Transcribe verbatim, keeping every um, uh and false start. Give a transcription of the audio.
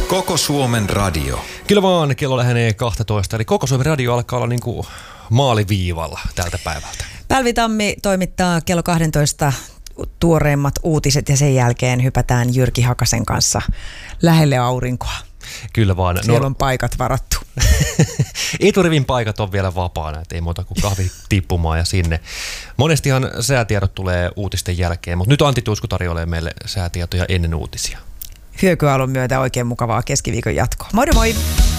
Koko Suomen radio. Kyllä vaan, kello lähenee kaksitoista, eli Koko Suomen radio alkaa olla niin kuin maaliviivalla tältä päivältä. Päivi Tammi toimittaa kello kaksitoista tuoreimmat uutiset ja sen jälkeen hypätään Jyrki Hakasen kanssa lähelle aurinkoa. Kyllä vaan. Siellä on paikat varattu. Eturivin paikat on vielä vapaana, et ei muuta kuin kahvi tippumaan ja sinne. Monestihan säätiedot tulee uutisten jälkeen, mutta nyt Antti Tuisku tarjoilee meille säätietoja ennen uutisia. Hyökyaallon myötä oikein mukavaa keskiviikon jatkoa. Moi moi!